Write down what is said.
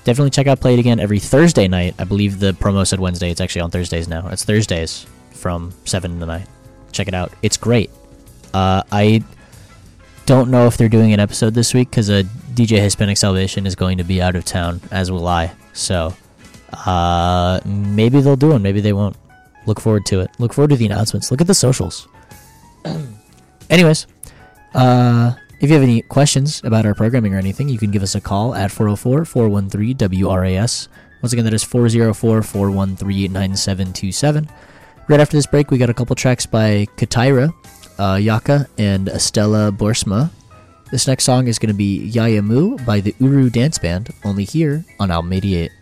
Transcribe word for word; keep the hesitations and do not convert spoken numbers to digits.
definitely check out Play It Again every Thursday night. I believe the promo said Wednesday. It's actually on Thursdays now. It's Thursdays from seven to nine. Check it out. It's great. Uh, I don't know if they're doing an episode this week because uh, D J Hispanic Salvation is going to be out of town, as will I. So uh, maybe they'll do one. Maybe they won't. Look forward to it. Look forward to the announcements. Look at the socials. Anyways, uh, if you have any questions about our programming or anything, you can give us a call at four oh four, four one three, W R A S. Once again, that is four oh four, four one three, nine seven two seven. Right after this break, we got a couple tracks by Katira, uh, Yaka, and Estella Borsma. This next song is going to be Yayamu by the Uru Dance Band, only here on Al eighty-eight.